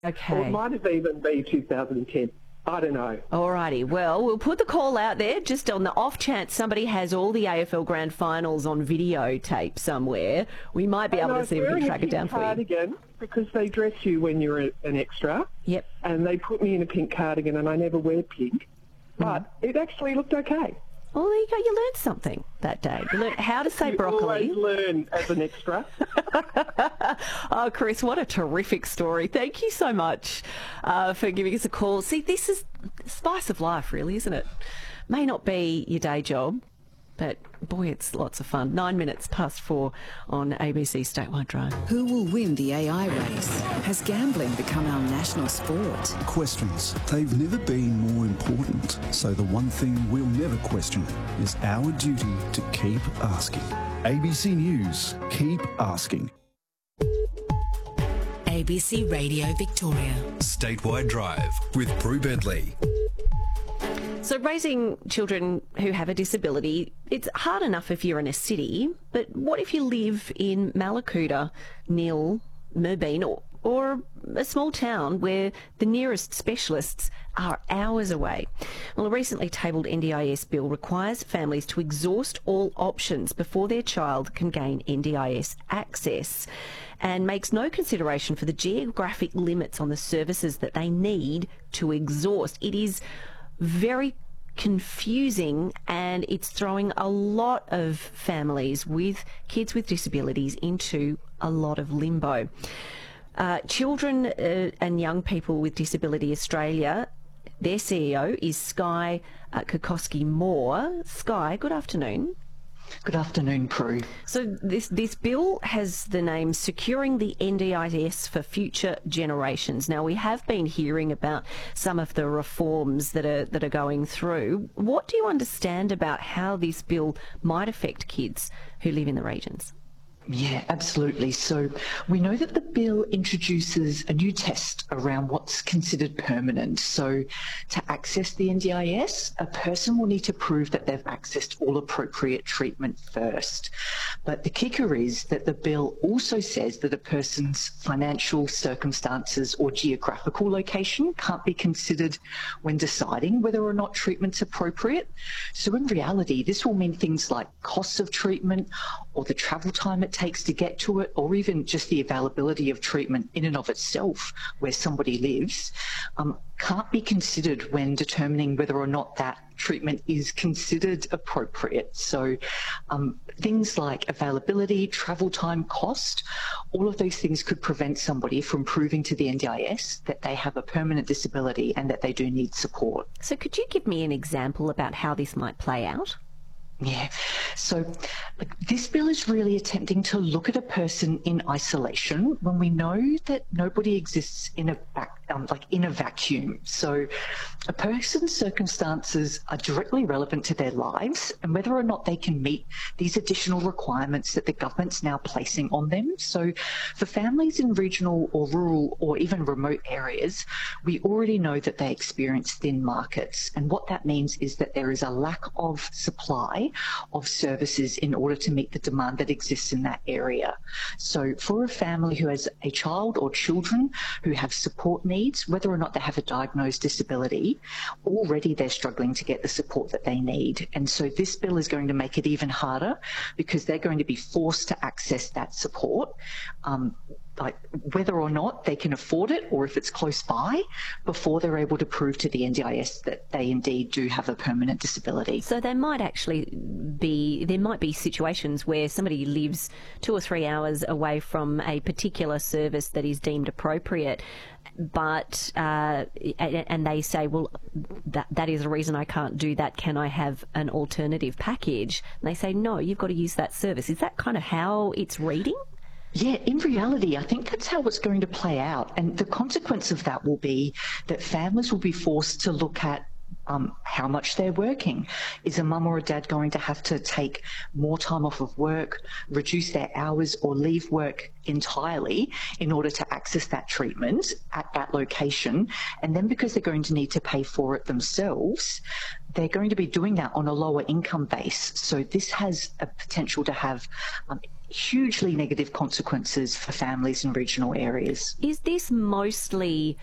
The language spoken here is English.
Okay. Or it might have even been 2010. I don't know. Alrighty, well, we'll put the call out there just on the off chance somebody has all the AFL Grand Finals on videotape somewhere. We might be able to see if we can track it down for you. Cardigan, because they dress you when you're an extra. Yep. And they put me in a pink cardigan, and I never wear pink. But it actually looked okay. Well, there you go. You learned something that day. You learned how to say broccoli. You always learn as an extra. Oh, Chris, what a terrific story. Thank you so much for giving us a call. See, this is the spice of life, really, isn't it? May not be your day job, but boy, it's lots of fun. 9 minutes past 4 on ABC Statewide Drive. Who will win the AI race? Has gambling become our national sport? Questions. They've never been more important. So the one thing we'll never question is our duty to keep asking. ABC News. Keep asking. ABC Radio Victoria. Statewide Drive with Prue Bentley. So raising children who have a disability, it's hard enough if you're in a city, but what if you live in Mallacoota, Neil, Merbeen, or a small town where the nearest specialists are hours away? Well, a recently tabled NDIS bill requires families to exhaust all options before their child can gain NDIS access, and makes no consideration for the geographic limits on the services that they need to exhaust. It is very confusing, and it's throwing a lot of families with kids with disabilities into a lot of limbo. Children and Young People with Disability Australia, their CEO is Sky Kokoski-Moore. Sky, good afternoon. Good afternoon, Prue. So this bill has the name Securing the NDIS for Future Generations. Now, we have been hearing about some of the reforms that are going through. What do you understand about how this bill might affect kids who live in the regions? Yeah, absolutely. So we know that the bill introduces a new test around what's considered permanent. So to access the NDIS, a person will need to prove that they've accessed all appropriate treatment first. But the kicker is that the bill also says that a person's financial circumstances or geographical location can't be considered when deciding whether or not treatment's appropriate. So in reality, this will mean things like costs of treatment or the travel time it takes to get to it, or even just the availability of treatment in and of itself where somebody lives, can't be considered when determining whether or not that treatment is considered appropriate. So things like availability, travel time, cost, all of those things could prevent somebody from proving to the NDIS that they have a permanent disability and that they do need support. So could you give me an example about how this might play out? Yeah, so this bill is really attempting to look at a person in isolation when we know that nobody exists in a vacuum. So a person's circumstances are directly relevant to their lives and whether or not they can meet these additional requirements that the government's now placing on them. So for families in regional or rural or even remote areas, we already know that they experience thin markets, and what that means is that there is a lack of supply of services in order to meet the demand that exists in that area. So for a family who has a child or children who have support needs, whether or not they have a diagnosed disability, already they're struggling to get the support that they need. And so this bill is going to make it even harder because they're going to be forced to access that support, like whether or not they can afford it or if it's close by, before they're able to prove to the NDIS that they indeed do have a permanent disability. So there might be situations where somebody lives 2 or 3 hours away from a particular service that is deemed appropriate, but and they say, well, that is the reason I can't do that. Can I have an alternative package? And they say, no, you've got to use that service. Is that kind of how it's reading? Yeah, in reality, I think that's how it's going to play out. And the consequence of that will be that families will be forced to look at how much they're working. Is a mum or a dad going to have to take more time off of work, reduce their hours, or leave work entirely in order to access that treatment at that location? And then because they're going to need to pay for it themselves, they're going to be doing that on a lower income base. So this has a potential to have hugely negative consequences for families in regional areas. Is this mostly